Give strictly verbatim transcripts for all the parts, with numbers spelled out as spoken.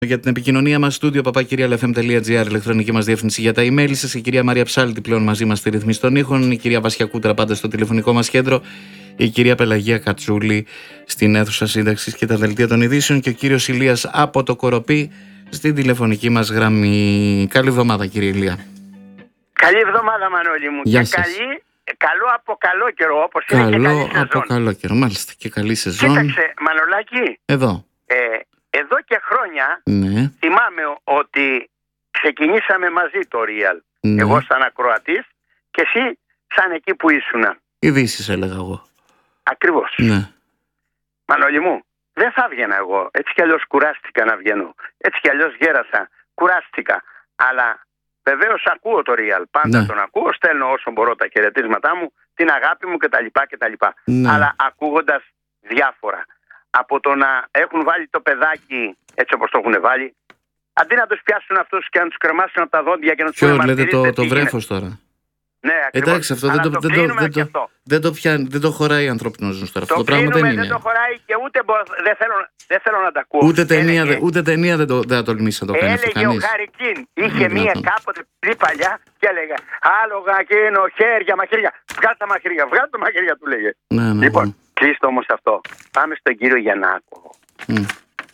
Για την επικοινωνία μας, στούντιο παπάκυριαλεφm.gr, ηλεκτρονική μας διεύθυνση για τα email σας. Η κυρία Μαρία Ψάλτη πλέον μαζί μας στη ρυθμίση των ήχων. Η κυρία Βασιά Κούτρα πάντα στο τηλεφωνικό μας κέντρο. Η κυρία Πελαγία Κατσούλη στην αίθουσα σύνταξης και τα δελτία των ειδήσεων. Και ο κύριος Ηλίας από το Κοροπή στην τηλεφωνική μας γραμμή. Καλή εβδομάδα, κύριε Ηλία. Καλή εβδομάδα, Μανώλη μου. Γεια και σας. καλή, καλό από καλό καιρό, όπως είναι και καλή Καλό σεζόν. από καλό καιρό, μάλιστα, και καλή σεζόν. Κοίταξε, Μανολάκη, Εδώ. ε, εδώ και χρόνια Ναι. θυμάμαι ότι ξεκινήσαμε μαζί το Real. Ναι. Εγώ σαν ακροατής και εσύ σαν εκεί που ήσουνα. Ειδήσεις έλεγα εγώ. Ακριβώς. Ναι. Μανώλη μου, δεν θα βγαίνα εγώ. Έτσι κι αλλιώς κουράστηκα να βγαίνω. Έτσι κι αλλιώς γέρασα. Κουράστηκα. Αλλά βεβαίως ακούω το Real. Πάντα Ναι. τον ακούω. Στέλνω όσο μπορώ τα χαιρετίσματά μου, την αγάπη μου κτλ. κτλ. Ναι. Αλλά ακούγοντας διάφορα. Από το να έχουν βάλει το παιδάκι έτσι όπως το έχουν βάλει, αντί να τους πιάσουν αυτούς και να τους κρεμάσουν από τα δόντια και να τους Ποιο πούνε λέτε, μαρτυρήστε το, το τι γίνεται. βρέφος τώρα. Ναι, ακριβώς. Εντάξει, αυτό δεν Αλλά το, δεν, το, κλείνουμε δεν, και το, αυτό. δεν, το πιάνει, δεν το χωράει ανθρώπινο ζώο τώρα. Αυτό το πράγμα κλείνουμε, δεν είναι. Δεν το χωράει και ούτε μπο... δεν, θέλω, δεν θέλω να τα ακούω. Ούτε ταινία, Έλεγε, δε- ούτε ταινία δεν, το, δεν θα τολμήσει να το κάνει αυτό έλεγε ο κανείς. Χάρι Κιν, είχε Είναι μία δυνατόν. κάποτε πολύ παλιά και έλεγε άλογα, εκείνο, χέρια, μαχαίρια. Βγάλ' τα μαχαίρια, βγάλ' τα μαχαίρια, του λέγε. Ναι, ναι, Λοιπόν, ναι. κλείστο όμως αυτό. Πάμε στον κύριο Γιαννάκο. Μμ.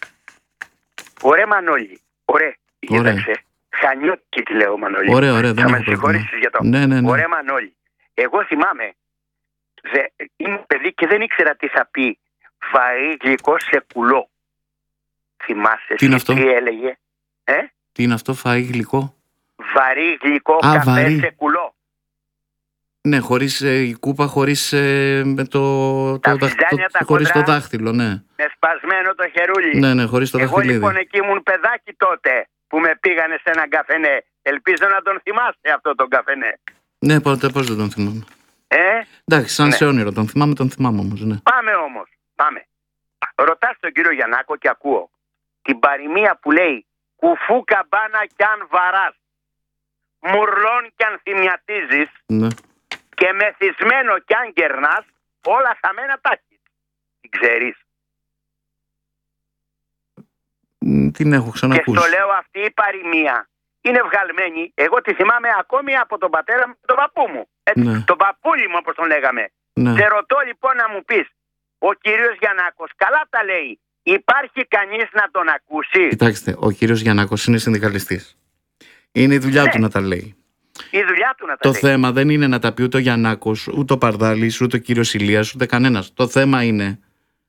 Ωραία, Μανώλη. Ωραία. Ωραία. Κοίταξε. Χανιώτικη τη λέω, Μανώλη. Ωραία, ωραία, δεν Θα με έχω πρόβλημα. συγχωρήσεις για το. Ναι, ναι, ναι. Ωραία, Μανώλη. Εγώ θυμάμαι. Δε, είμαι παιδί και δεν ήξερα τι θα πει βαρύ γλυκό σε κουλό. Θυμάσαι Τι είναι εσύ αυτό? τι έλεγε? Ε? Τι είναι αυτό, φαΐ γλυκό? Βαρύ γλυκό Α, καφέ βαρύ. σε κουλό. Ναι, χωρίς ε, η κούπα, χωρίς ε, με το, Τα το, δαχ- φυζάνια τα χωρίς το χοντρά. δάχτυλο, ναι. Με σπασμένο το χερούλι. Ναι, ναι, χωρίς το Εγώ δαχτυλίδι. λοιπόν εκεί ήμουν παιδάκι τότε που με πήγανε σε έναν καφενέ. Ελπίζω να τον θυμάστε αυτό τον καφενέ. Ναι, πότε, πώς δεν τον θυμάμαι. Ε? Εντάξει, σαν Ναι. σε όνειρο τον θυμάμαι, τον θυμάμαι όμως, ναι. Πάμε όμως. Πάμε. Ρωτάς τον κύριο Γιαννάκο και ακούω την παροιμία που λέει κουφού καμπάνα κι αν βαράς, μουρλών κι αν θυμιατίζεις ναι. και μεθυσμένο κι αν κερνάς, όλα χαμένα τα έχεις. Την ξέρεις? Μ, Την έχω Και ξανακούσει. στο λέω αυτή η παροιμία είναι βγαλμένη. Εγώ τη θυμάμαι ακόμη από τον πατέρα μου και τον παππού μου. Έτσι, Ναι. τον παππούλη μου όπως τον λέγαμε. Ναι. Σε ρωτώ λοιπόν να μου πεις, ο κύριος Γιαννάκος καλά τα λέει. Υπάρχει κανείς να τον ακούσει? Κοιτάξτε, ο κύριος Γιαννάκος είναι συνδικαλιστής. Είναι η δουλειά Ναι. του να τα λέει. Η δουλειά του να τα Το λέει. θέμα δεν είναι να τα πει ούτε ο Γιαννάκος, ούτε ο Παρδάλης, ούτε ο κύριος Ηλίας, ούτε κανένας. Το θέμα είναι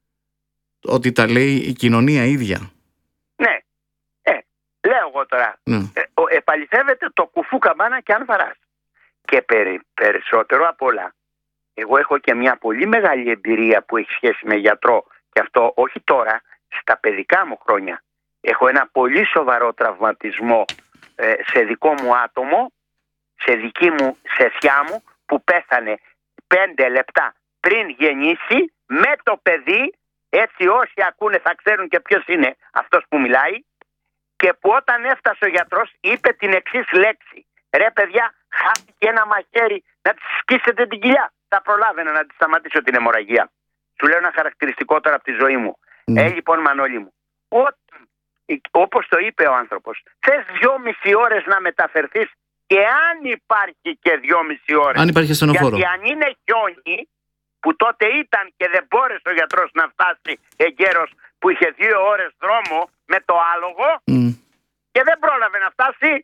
ότι τα λέει η κοινωνία ίδια. Ναι. Ε, λέω εγώ τώρα. Ναι. Ε, ο- επαληθεύεται το κουφού καμπάνα και αν βαράς. Και περι- περισσότερο απ' όλα, εγώ έχω και μια πολύ μεγάλη εμπειρία που έχει σχέση με γιατρό. Και αυτό όχι τώρα, στα παιδικά μου χρόνια. Έχω ένα πολύ σοβαρό τραυματισμό ε, σε δικό μου άτομο, σε δική μου, σε θιά μου, που πέθανε πέντε λεπτά πριν γεννήσει με το παιδί, έτσι όσοι ακούνε θα ξέρουν και ποιος είναι αυτός που μιλάει, και που όταν έφτασε ο γιατρός είπε την εξής λέξη: ρε παιδιά, χάθηκε ένα μαχαίρι, να της σκίσετε την κοιλιά. Θα προλάβαινα να τη σταματήσω την αιμορραγία. Σου λέω ένα χαρακτηριστικό τώρα από τη ζωή μου. Ναι. Ε, λοιπόν, Μανώλη μου, όταν, όπως το είπε ο άνθρωπος, θες δυόμιση ώρες να μεταφερθείς, και αν υπάρχει και δυόμιση ώρες. Αν υπάρχει ασθενοφόρο. Γιατί αν είναι χιόνι, που τότε ήταν και δεν μπόρεσε ο γιατρός να φτάσει εγκαίρος, που είχε δύο ώρες δρόμο με το άλογο Μ. και δεν πρόλαβε να φτάσει.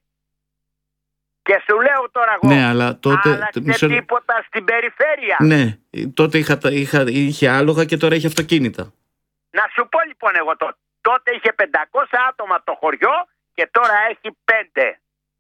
Και σου λέω τώρα εγώ, Ναι, αλλά τότε. άλλαξε μισό- τίποτα στην περιφέρεια? Ναι, τότε είχα, τα- είχα, είχε άλογα και τώρα έχει αυτοκίνητα. Να σου πω λοιπόν εγώ τότε. Τότε είχε πεντακόσια άτομα το χωριό και τώρα έχει πέντε.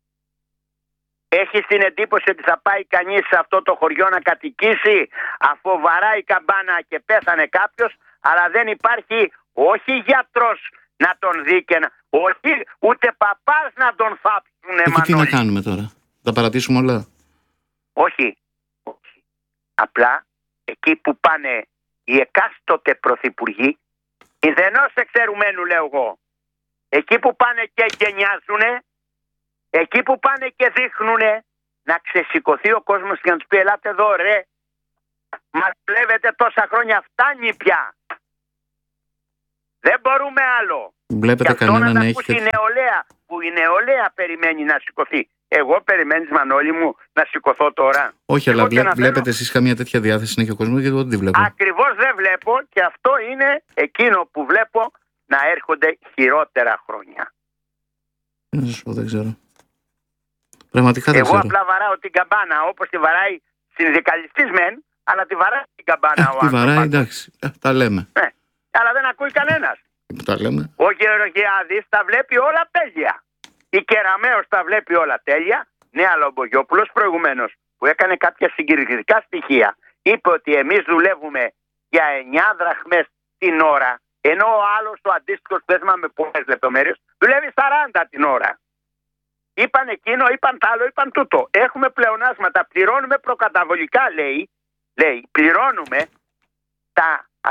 Έχει την εντύπωση ότι θα πάει κανείς σε αυτό το χωριό να κατοικήσει αφού βαράει η καμπάνα και πέθανε κάποιος, αλλά δεν υπάρχει όχι γιατρός να τον δει και να... όχι ούτε παπάς να τον θάψουνε, Εκεί τι να Μανώλη. κάνουμε τώρα. Θα παρατήσουμε όλα. Όχι. Όχι. Απλά εκεί που πάνε οι εκάστοτε πρωθυπουργοί, μηδενός εξαιρουμένου λέω εγώ, εκεί που πάνε και γενιάζουνε, εκεί που πάνε και δείχνουνε, να ξεσηκωθεί ο κόσμος και να τους πει ελάτε εδώ ρε, μας βλέπετε τόσα χρόνια, φτάνει πια. Δεν μπορούμε άλλο. Βλέπετε και αυτό κανένα να να ακούσει έχει. η νεολαία, που η νεολαία περιμένει να σηκωθεί. Εγώ περιμένεις, Μανώλη μου, να σηκωθώ τώρα? Όχι, εγώ αλλά βλέ, να βλέπετε εσείς καμία τέτοια διάθεση να έχει ο κόσμος, γιατί εγώ δεν τη βλέπω. Ακριβώς δεν βλέπω, και αυτό είναι εκείνο που βλέπω να έρχονται χειρότερα χρόνια. Να σας πω, δεν ξέρω. Πραγματικά δεν Εγώ ξέρω. απλά βαράω την καμπάνα όπως τη βαράει συνδικαλιστής μεν, αλλά τη βαράει την καμπάνα Ε, ο τη βαράει, άνθρωπος. εντάξει. Ε, τα λέμε. Ναι. Αλλά δεν ακούει κανένας. Τα λέμε. Ο Γεωργιάδης τα βλέπει όλα τέλεια. Η Κεραμέως τα βλέπει όλα τέλεια. Ναι, αλλά ο Μπογιόπουλος προηγουμένως, που έκανε κάποια συγκριτικά στοιχεία, είπε ότι εμείς δουλεύουμε για εννιά δραχμές την ώρα, ενώ ο άλλος, ο αντίστοιχος, δεν θυμάμαι πολλές λεπτομέρειες, δουλεύει σαράντα την ώρα. Είπαν εκείνο, είπαν τ' άλλο, είπαν τούτο. Έχουμε πλεονάσματα, πληρώνουμε προκαταβολικά, λέει, λέει πληρώνουμε τα... Α,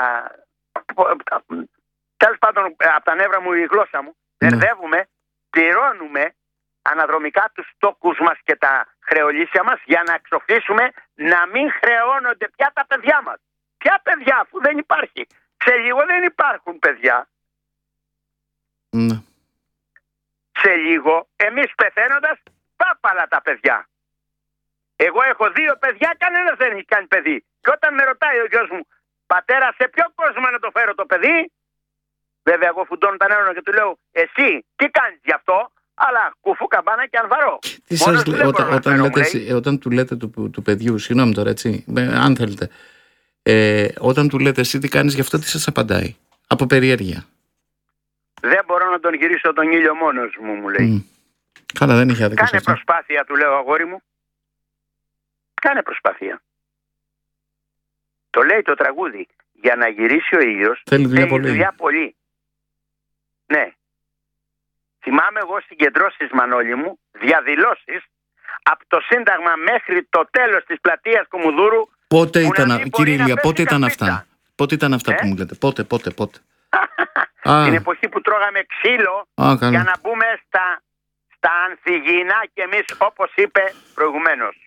τέλος πάντων, από τα νεύρα μου η γλώσσα μου, Ναι. μπερδεύουμε, πληρώνουμε αναδρομικά τους στόκους μας και τα χρεολύσια μας για να εξοφλήσουμε να μην χρεώνονται πια τα παιδιά μας. Ποια παιδιά, αφού δεν υπάρχει? Σε λίγο δεν υπάρχουν παιδιά. Ναι. Σε λίγο εμείς πεθαίνοντας πάπαλα τα παιδιά. Εγώ έχω δύο παιδιά, κανένας δεν έχει κάνει παιδί. Και όταν με ρωτάει ο γιος μου, πατέρα, σε ποιο κόσμο να το φέρω το παιδί? Βέβαια εγώ φουντώνω τα νεύρα και του λέω, εσύ τι κάνεις γι' αυτό? Αλλά κουφού καμπάνα και ανβαρώ. Τι σας λέει, όταν, όταν, λέτε, εσύ, όταν του λέτε του, του παιδιού, συγγνώμη τώρα, έτσι, αν θέλετε, ε, όταν του λέτε εσύ τι κάνεις γι' αυτό, τι σας απαντάει? Από περιέργεια. Δεν μπορώ να τον γυρίσω τον ήλιο μόνος μου, μου λέει. Mm. Καλά, δεν είχε άδικο. Κάνε προσπάθεια, του λέω, αγόρι μου. Κάνε προσπάθεια. Το λέει το τραγούδι. Για να γυρίσει ο ήλιος θέλει δουλειά, θέλει πολύ. δουλειά πολύ. Ναι. Θυμάμαι εγώ συγκεντρώσεις, Μανώλη μου, διαδηλώσεις από το Σύνταγμα μέχρι το τέλος της πλατείας Κομουδούρου. Πότε ήταν, κύριε Ηλία, πότε ήταν αυτά? Πότε ήταν αυτά ε? που μου λέτε? Πότε, πότε, πότε? Την εποχή που τρώγαμε ξύλο Α, για να μπούμε στα, στα Ανθυγιεινά και εμείς, όπως είπε προηγουμένως.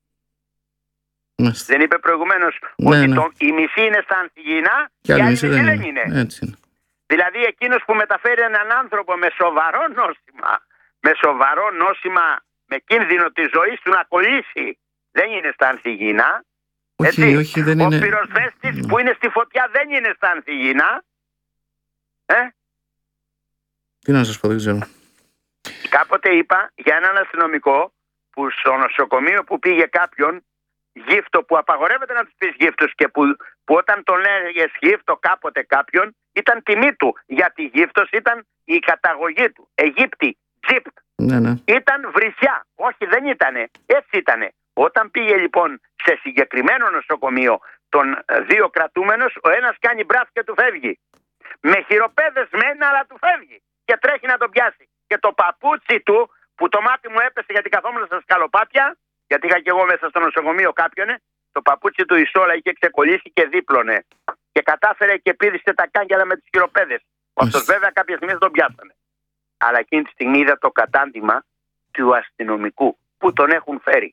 Μάλιστα. Δεν είπε προηγουμένως Ναι, ότι ναι. Το, η μισή είναι στα Ανθυγιεινά και η άλλη μισή δεν, δεν είναι. είναι. Έτσι είναι. Δηλαδή εκείνος που μεταφέρει έναν άνθρωπο με σοβαρό νόσημα, με σοβαρό νόσημα, με κίνδυνο της ζωής του να κολλήσει, δεν είναι στα Ανθυγιεινά. Όχι, έτσι. όχι, δεν ο είναι. πυροσβέστης Ναι. που είναι στη φωτιά δεν είναι στα Ανθυγιεινά. Ε? Τι να σας πω, δεν ξέρω. Κάποτε είπα για έναν αστυνομικό που στο νοσοκομείο που πήγε κάποιον γύφτο, που απαγορεύεται να τους πεις γύφτος, και που, που όταν τον έλεγες γύφτο κάποτε κάποιον ήταν τιμή του, γιατί γύφτος ήταν η καταγωγή του. Αιγύπτη, Τζίπτ. Ναι, ναι. Ήταν βρισιά. Όχι, δεν ήτανε. Έτσι ήτανε. Όταν πήγε λοιπόν σε συγκεκριμένο νοσοκομείο των δύο κρατούμενους, ο ένας κάνει μπράτ και του φεύγει. Με χειροπέδες μεν, αλλά του φεύγει. Και τρέχει να τον πιάσει. Και το παπούτσι του, που το μάτι μου έπεσε γιατί καθόμουν στα σκαλοπάτια, γιατί είχα και εγώ μέσα στο νοσοκομείο κάποιον, το παπούτσι του η σόλα είχε ξεκολλήσει και δίπλωνε. Και κατάφερε και πήδησε τα κάγκελα με τις χειροπέδες. Αυτός βέβαια κάποια στιγμή δεν τον πιάσανε. Αλλά εκείνη τη στιγμή είδα το κατάντημα του αστυνομικού που τον έχουν φέρει.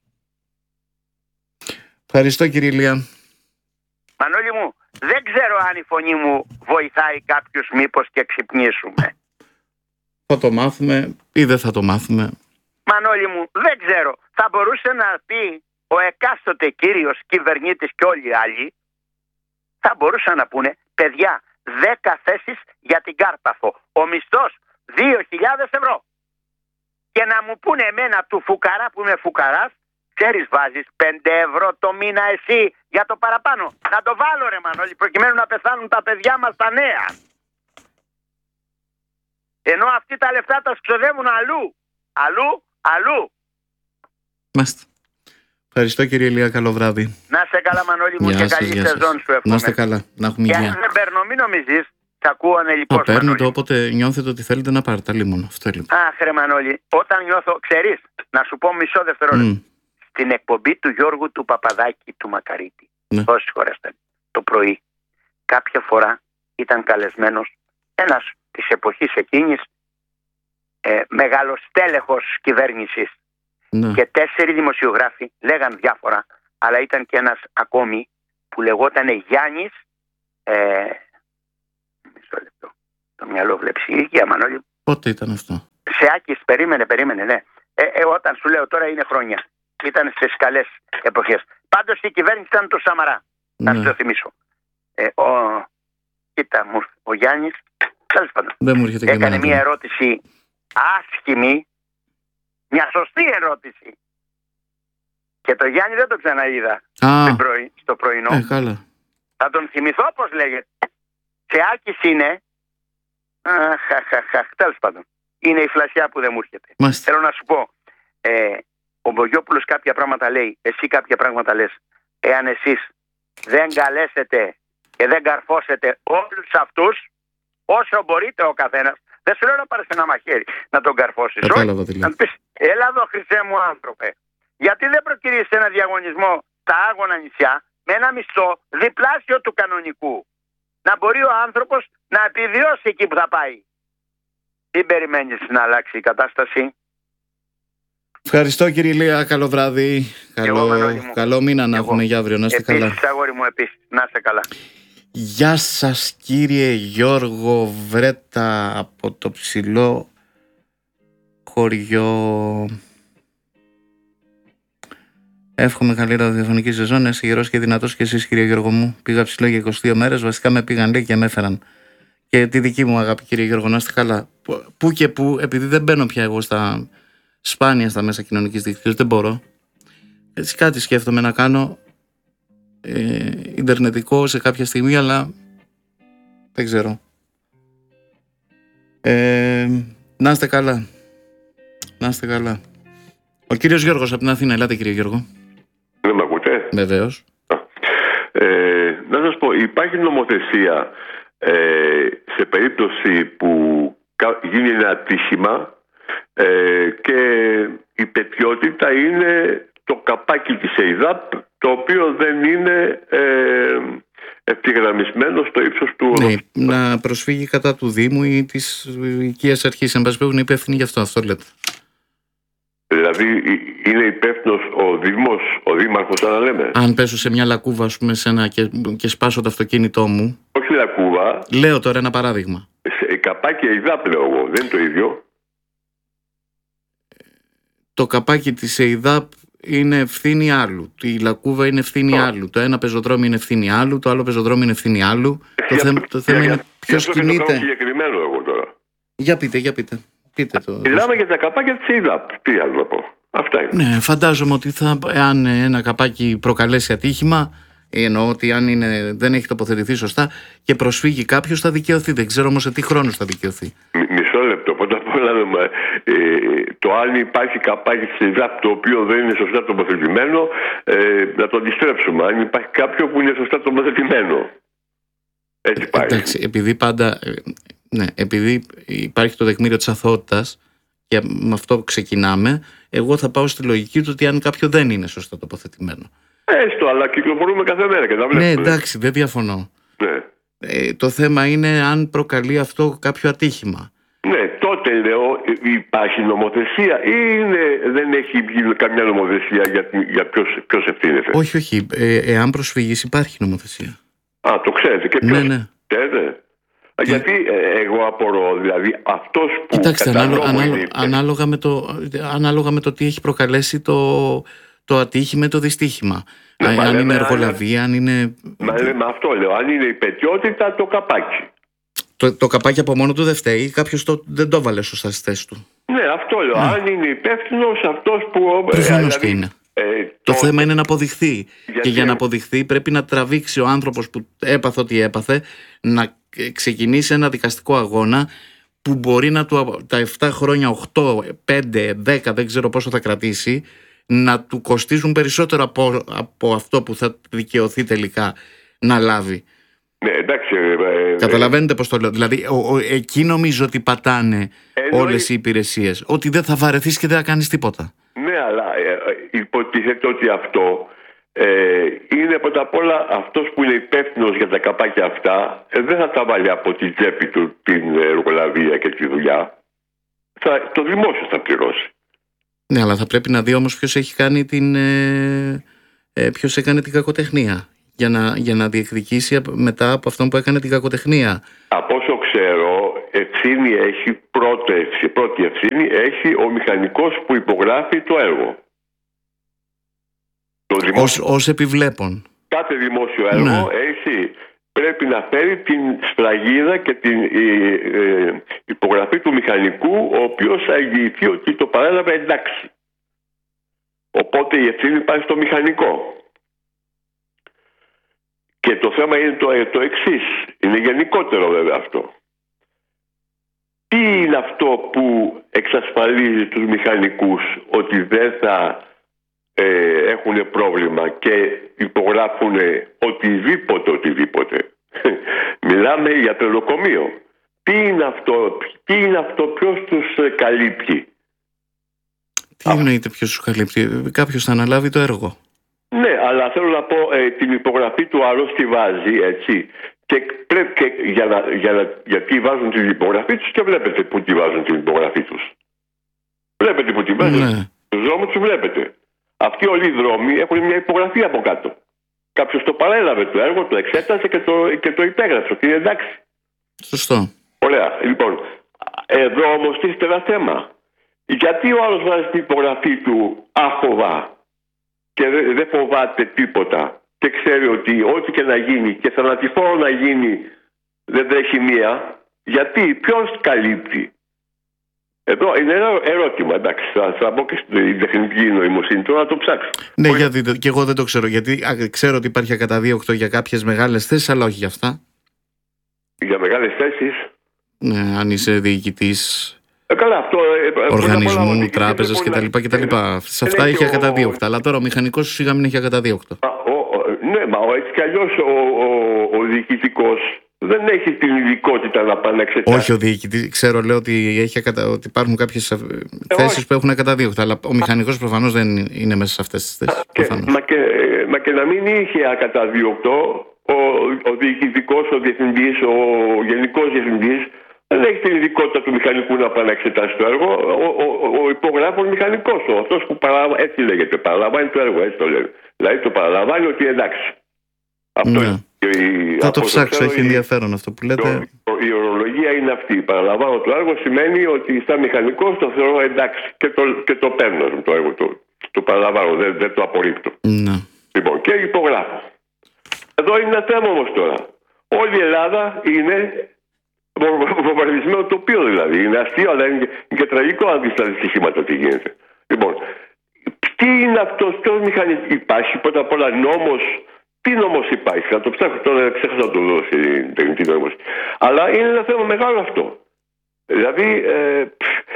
Ευχαριστώ, κύριε Ηλία. Μανώλη μου, δεν ξέρω αν η φωνή μου βοηθάει κάποιους μήπως και ξυπνήσουμε. Θα το μάθουμε ή δεν θα το μάθουμε. Μανώλη μου, δεν ξέρω. Θα μπορούσε να πει ο εκάστοτε κύριος κυβερνήτης και όλοι οι άλλοι, θα μπορούσαν να πούνε, παιδιά, δέκα θέσεις για την Κάρπαθο. Ο μισθός δύο χιλιάδες ευρώ. Και να μου πούνε εμένα του φουκαρά που είμαι φουκαράς, ξέρεις, βάζεις πέντε ευρώ το μήνα εσύ για το παραπάνω. Να το βάλω, ρε Μανώλη, προκειμένου να πεθάνουν τα παιδιά μας τα νέα. Ενώ αυτοί τα λεφτά τα ξοδεύουν αλλού. Αλλού, αλλού. Μάλιστα. Ευχαριστώ, κύριε Ηλία. Καλό βράδυ. Να είστε καλά, Μανώλη μου, Γεια και σας, καλή γεια σας. σεζόν σου εύχομαι. Να είστε καλά. Να έχουμε Και υγεία. αν δεν παίρνω, μην νομίζεις, θα ακούω ανελιπώς, Το παίρνετε Μανώλη. όποτε νιώθετε ότι θέλετε να πάρετε. Λίμωνο. Αυτό λοιπόν. Αχ, ρε Μανώλη, όταν νιώθω, ξέρεις, να σου πω μισό δευτερόλεπτο. Mm. Στην εκπομπή του Γιώργου του Παπαδάκη του Μακαρίτη, Ναι. όσες φορές ήταν, το πρωί, κάποια φορά ήταν καλεσμένος ένας της εποχής εκείνης, ε, μεγάλος τέλεχος κυβέρνησης, Ναι. και τέσσερι δημοσιογράφοι λέγαν διάφορα, αλλά ήταν και ένας ακόμη που λεγόταν Γιάννης, ε, μισό λεπτό, το μυαλό βλέπεις. Ηλικία, Μανώλη. Πότε ήταν αυτό? Σε Άκης, περίμενε, περίμενε, ναι. Ε, ε, όταν σου λέω τώρα είναι χρόνια. Ήταν στις καλές εποχές. Πάντως η κυβέρνηση ήταν του Σαμαρά. Ναι. Να σου το θυμίσω. Ε, ο, κοίτα μου, ο Γιάννης, τέλος πάντων, Δεν μου έρχεται και έκανε εμένα μια τώρα. ερώτηση άσχημη, μια σωστή ερώτηση. Και το Γιάννη δεν το ξαναείδα Α, στην πρωι, στο πρωινό. ε, καλά. Θα τον θυμηθώ πώς λέγεται. Σε Άκης είναι. Αχ, αχ, αχ, αχ, τέλος πάντων. Είναι η φλασιά που δεν μου έρχεται. Μάλιστα. Θέλω να σου πω. Ε, ο Μπογιόπουλος κάποια πράγματα λέει, εσύ κάποια πράγματα λες. Εάν εσείς δεν καλέσετε και δεν καρφώσετε όλους αυτούς, όσο μπορείτε ο καθένας, δεν σου λέω να πάρεις ένα μαχαίρι να τον καρφώσεις. Κατάλαβα Όχι, τι να λέει. πεις, έλα εδώ χρυσέ μου άνθρωπε. Γιατί δεν προκυρήσεις ένα διαγωνισμό στα Άγωνα νησιά με ένα μισθό διπλάσιο του κανονικού. Να μπορεί ο άνθρωπος να επιβιώσει εκεί που θα πάει. Τι περιμένεις να αλλάξει η κατάσταση? Ευχαριστώ κύριε Ηλία, καλό βράδυ. Καλό, Μανώλη μου. καλό μήνα να Εγώ. έχουμε για αύριο, να είστε καλά. Επίσης, αγόρι μου, επίσης. Να είστε καλά. Γεια σας κύριε Γιώργο Βρέτα από το ψηλό χωριό. Εύχομαι καλή ραδιοφωνική σεζόν, να είσαι γερός και δυνατός και εσείς κύριε Γιώργο μου. Πήγα ψηλό για είκοσι δύο μέρες, βασικά με πήγαν λέει και με έφεραν. Και τη δική μου αγάπη κύριε Γιώργο, να είστε καλά. Πού και πού, επειδή δεν μπαίνω πια εγώ στα σπάνια στα μέσα κοινωνικής δικτύωσης, δεν μπορώ. Έτσι κάτι σκέφτομαι να κάνω ε, ιντερνετικό σε κάποια στιγμή, αλλά δεν ξέρω. Ε, να είστε καλά. Να είστε καλά. Ο κύριος Γιώργος από την Αθήνα. Ελάτε κύριε Γιώργο. Δεν με ακούτε? Βεβαίως. Ε, να σας πω, υπάρχει νομοθεσία ε, σε περίπτωση που γίνει ένα ατύχημα ε, και η πετιότητα είναι το καπάκι της ΕΙΔΑΠ, το οποίο δεν είναι ε, ευθυγραμμισμένο στο ύψος του Ναι, να προσφύγει κατά του Δήμου ή της οικίας αρχής. Εν πάση περιπτώσει, είναι υπεύθυνοι γι' αυτό. Αυτό λέτε. Δηλαδή είναι υπεύθυνος ο Δήμος, ο Δήμαρχος, αν λέμε. Αν πέσω σε μια λακκούβα, ας πούμε, σε ένα και, και σπάσω το αυτοκίνητό μου. Όχι λακκούβα. Λέω τώρα ένα παράδειγμα. Σε καπάκι ΕΙΔΑΠ λέω εγώ, δεν είναι το ίδιο. Το καπάκι της ΕΙΔΑΠ είναι ευθύνη άλλου. Η λακκούβα είναι ευθύνη Oh. άλλου. Το ένα πεζοδρόμιο είναι ευθύνη άλλου. Το άλλο πεζοδρόμιο είναι ευθύνη άλλου. Το, Για- θέμα, το θέμα για- είναι για ποιος αυτό και το κάνω κινείται. συγκεκριμένο εγώ τώρα. Για πείτε, για πείτε. Πείτε το. Μιλάμε για τα καπάκια της ΕΙΔΑΠ. Τι άλλο να πω. Αυτά είναι. Ναι, φαντάζομαι ότι θα, αν ένα καπάκι προκαλέσει ατύχημα, εννοώ ότι αν είναι, δεν έχει τοποθετηθεί σωστά και προσφύγει κάποιος, θα δικαιωθεί. Δεν ξέρω όμως σε τι χρόνος θα δικαιωθεί. Μ- Μισό λεπτό. Πρώτα απ' όλα, ε, το αν υπάρχει καπάκι της ΕΙΔΑΠ το οποίο δεν είναι σωστά τοποθετημένο, ε, να το αντιστρέψουμε. Αν υπάρχει κάποιο που είναι σωστά τοποθετημένο. Έτσι πάει. Εντάξει, επειδή πάντα. ε, Ναι, επειδή υπάρχει το τεκμήριο της αθωότητας και με αυτό ξεκινάμε, εγώ θα πάω στη λογική του ότι αν κάποιο δεν είναι σωστά τοποθετημένο. Έστω, αλλά κυκλοφορούμε κάθε μέρα και τα βλέπουμε. Ναι, εντάξει, δεν διαφωνώ. Ναι. Ε, το θέμα είναι αν προκαλεί αυτό κάποιο ατύχημα. Ναι, τότε λέω υπάρχει νομοθεσία ή είναι, δεν έχει βγει καμιά νομοθεσία για, για ποιος, ποιος ευθύνεται. Όχι, όχι. Ε, εάν προσφύγεις υπάρχει νομοθεσία. Α, το ξέρετε και ποιος. Ναι, ναι. Ξέρετε. Γιατί ε, εγώ απορώ, δηλαδή αυτός που Κοιτάξτε, κατά ανάλο, νόμο ανάλο, είναι- ανάλογα, με το, ανάλογα με το τι έχει προκαλέσει το, το ατύχημα ή το δυστύχημα. Ναι, αν μα είναι λέμε, εργολαβία, αν είναι. Μα λέμε αυτό λέω, αν είναι η πετιότητα το καπάκι. Το, το καπάκι από μόνο του δεν φταίει, κάποιος το, δεν το βάλε σωστά στη θέση του. Ναι, αυτό λέω. Αν είναι υπεύθυνο αυτός που. Προφανώς ε, και είναι. Ε, Το το- θέμα είναι να αποδειχθεί. Γιατί- Και για να αποδειχθεί πρέπει να τραβήξει ο άνθρωπος που έπαθε ό,τι έπαθε, να ξεκινήσει ένα δικαστικό αγώνα που μπορεί να του τα επτά χρόνια, οκτώ, πέντε, δέκα, δεν ξέρω πόσο θα κρατήσει, να του κοστίζουν περισσότερο από, από αυτό που θα δικαιωθεί τελικά να λάβει. Ναι, εντάξει. ε, ε, Καταλαβαίνετε πώς το λέω. Δηλαδή, ο, ο, εκεί νομίζω ότι πατάνε Εννοεί- όλες οι υπηρεσίες. Ότι δεν θα βαρεθείς και δεν θα κάνεις τίποτα. Ναι, αλλά ε, ε, υποτίθεται ότι αυτό ε, είναι πρώτα απ' όλα αυτός που είναι υπεύθυνο για τα καπάκια αυτά ε, δεν θα τα βάλει από την τσέπη του την εργολαβία και τη δουλειά. Θα, το δημόσιο θα πληρώσει. Ναι, αλλά θα πρέπει να δει όμως ποιος έχει κάνει την, ε, ε, ποιος έκανε την κακοτεχνία. Για να, για να διεκδικήσει απ- μετά από αυτόν που έκανε την κακοτεχνία. Από όσο ξέρω, ευθύνη έχει, πρώτη, πρώτη ευθύνη έχει ο μηχανικός που υπογράφει το έργο. Το δημόσιο, ως, ως επιβλέπων. Κάθε δημόσιο έργο, ναι, έχει, πρέπει να φέρει την σφραγίδα και την ε, ε, υπογραφή του μηχανικού, ο οποίος θα εγγυηθεί ότι το παρέλαβε εντάξει. Οπότε η ευθύνη πάει στο μηχανικό. Και το θέμα είναι το, το εξής. Είναι γενικότερο βέβαια αυτό. Τι είναι αυτό που εξασφαλίζει τους μηχανικούς ότι δεν θα ε, έχουν πρόβλημα και υπογράφουν οτιδήποτε, οτιδήποτε. Μιλάμε για τρελοκομείο. Τι είναι αυτό, τι είναι αυτό, ποιος τους καλύπτει? Τι εννοείται ποιος τους καλύπτει? Κάποιος θα αναλάβει το έργο. Ναι, αλλά θέλω να πω, ε, την υπογραφή του άλλος τη βάζει, έτσι. Και πρέπει και για να, για να, γιατί βάζουν την υπογραφή τους και βλέπετε που τη βάζουν την υπογραφή τους. Βλέπετε που τη βάζουν. Ναι. Τους δρόμους τους βλέπετε. Αυτοί όλοι οι δρόμοι έχουν μια υπογραφή από κάτω. Κάποιος το παρέλαβε το έργο, το εξέτασε και το, και το υπέγραψε. Ότι είναι εντάξει. Σωστό. Ωραία. Λοιπόν, εδώ όμως τίθεται ένα θέμα. Γιατί ο άλλος βάζει την υπογραφή του άφοβα και δεν φοβάται τίποτα και ξέρει ότι ό,τι και να γίνει και θανατηφόρο να γίνει δεν τρέχει μία? Γιατί, ποιος καλύπτει? Εδώ είναι ένα ερώτημα, εντάξει, θα, θα μπω και στην τεχνική νοημοσύνη τώρα να το ψάξω. Ναι, όχι, γιατί και εγώ δεν το ξέρω, γιατί ξέρω ότι υπάρχει ακαταδίωκτο για κάποιες μεγάλες θέσεις, αλλά όχι για αυτά. Για μεγάλες θέσεις? Ναι, αν είσαι διοικητής Ε, καλά, αυτό, ε, οργανισμού, τράπεζες κτλ. Σε αυτά είχε ακαταδίωκτα. Αλλά τώρα ο μηχανικός σου σίγα μην έχει ακαταδίωκτο. Ναι, μα έτσι κι αλλιώς ο, ο, ο διοικητικός δεν έχει την ειδικότητα να πάνε να εξετάσει. Όχι ο διοικητής, ξέρω, λέω ότι, έχει ακατα... ότι υπάρχουν κάποιες ε, θέσεις όχι. που έχουν ακαταδίωκτα. Αλλά ο μηχανικός προφανώς δεν είναι μέσα σε αυτές τις θέσεις. Και, μα, και, μα και να μην είχε ακαταδίωκτο, ο, ο διοικητικός, ο διευθυντής, ο γενικός διευθυντής δεν έχει την ειδικότητα του μηχανικού να πάει να εξετάσει το έργο. Ο, ο, ο υπογράφων μηχανικός, αυτός που παραλαμβάνει, έτσι λέγεται, παραλαμβάνει το έργο, έτσι το λένε. Δηλαδή το παραλαμβάνει ότι εντάξει. Αυτό ναι. είναι. Θα το ψάξω, έχει ενδιαφέρον αυτό που λέτε. Το, η ορολογία είναι αυτή. Παραλαμβάνω το έργο σημαίνει ότι σαν μηχανικός το θεωρώ εντάξει και το, και το παίρνω το έργο. Το, το παραλαμβάνω, δεν, δεν το απορρίπτω. Ναι. Λοιπόν, και υπογράφω. Εδώ είναι ένα θέμα όμως τώρα. Όλη η Ελλάδα είναι βομβαρδισμένο τοπίο δηλαδή. Είναι αστείο, αλλά είναι και, και τραγικό αν δεις τα δυστυχήματα τι γίνεται. Λοιπόν, τι είναι αυτός, ποιος μηχανισμός υπάρχει? Πρώτα απ' όλα νόμος. Τι νόμος υπάρχει? Θα το ψάχνω τώρα, ξέχασα να το δω στην τεχνητή νοημοσύνη. Αλλά είναι ένα θέμα μεγάλο αυτό. Δηλαδή, ε,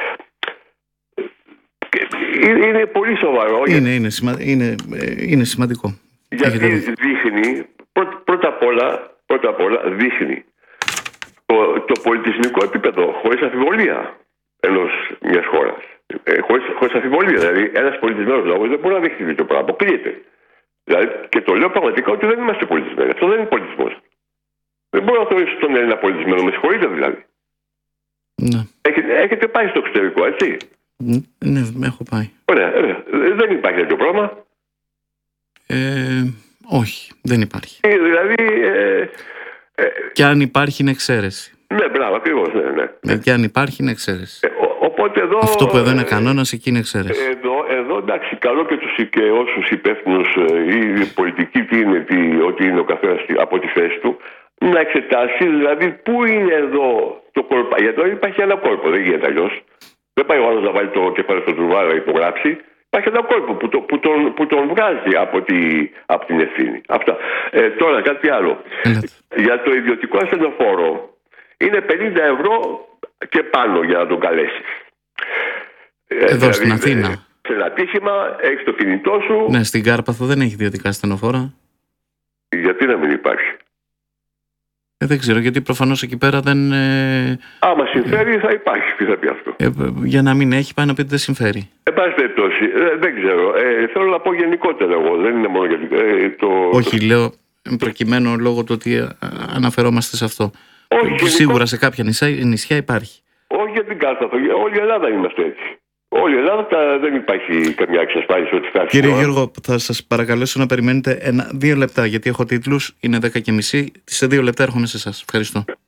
είναι πολύ σοβαρό. Είναι, είναι, σημα, είναι, είναι σημαντικό. Γιατί δείχνει, πρώτα, πρώτα απ' όλα, πρώτα απ' όλα δείχνει το, το πολιτισμικό επίπεδο, χωρίς αμφιβολία, ενός μιας χώρας. Ε, χωρίς, χωρίς αμφιβολία. Δηλαδή, ένας πολιτισμένος λόγος δεν μπορεί να δείχνει το πράγμα. Αποκλείεται. Δηλαδή, και το λέω πραγματικά ότι δεν είμαστε πολιτισμένοι. Αυτό δεν είναι πολιτισμός. Δεν μπορώ να θεωρήσω τον Έλληνα πολιτισμένο. Με συγχωρείτε δηλαδή. Ναι. Έχετε, έχετε πάει στο εξωτερικό, έτσι? Ναι, έχω πάει. Ωραία, ωραία. Δεν υπάρχει τέτοιο πράγμα. Ε, όχι, δεν υπάρχει. Ε, δηλαδή. Ε, ε, και αν υπάρχει είναι εξαίρεση. Ναι, μπράβο, ακριβώς. Ναι, ναι. Ε, και αν υπάρχει είναι εξαίρεση. Ε, ο, οπότε εδώ, αυτό που εδώ είναι κανόνας, εκεί είναι εξαίρεση. Εδώ, εδώ εντάξει, καλό και τους και όσους υπεύθυνους ή πολιτικοί τι είναι, τι, ότι είναι ο καθένας από τη θέση του, να εξετάσει δηλαδή πού είναι εδώ το κόλπο. Γιατί εδώ υπάρχει ένα κόλπο, δεν γίνεται αλλιώς. Δεν πάει ο άλλος να βάλει το κεφάλι στο τρουβάρο να υπογράψει. Υπάρχει ένα κόλπο που, το, που, τον, που τον βγάζει από, τη, από την ευθύνη. Αυτά. Ε, τώρα κάτι άλλο. Έλατε. Για το ιδιωτικό ασθενοφόρο είναι πενήντα ευρώ και πάνω για να τον καλέσεις. Εδώ δηλαδή, στην Αθήνα. Σε ένα τύχημα, έχεις το κινητό σου. Ναι, στην Κάρπαθο δεν έχει ιδιωτικά ασθενοφόρα. Γιατί να μην υπάρχει? Ε, δεν ξέρω, γιατί προφανώς εκεί πέρα δεν. Ε, Άμα συμφέρει, ε, θα υπάρχει. Τι θα πει αυτό? Ε, για να μην έχει, πάει να πει ότι δεν συμφέρει. Εν πάση περιπτώσει, ε, δεν ξέρω. Ε, θέλω να πω γενικότερα εγώ. Δεν είναι μόνο γιατί. Ε, το... Όχι, λέω προκειμένου λόγω του ότι αναφερόμαστε σε αυτό. Όχι, σίγουρα σε κάποια νησιά, νησιά υπάρχει. Όχι για την Κάρπαθο. Όλη η Ελλάδα είμαστε έτσι. Όλη η Ελλάδα τα, δεν υπάρχει καμιά εξασφάλιση ότι θα έρθει. Κύριε Γιώργο, θα σας παρακαλέσω να περιμένετε ένα, δύο λεπτά, γιατί έχω τίτλους, είναι δέκα και μισή. Σε δύο λεπτά έρχομαι σε εσάς. Ευχαριστώ.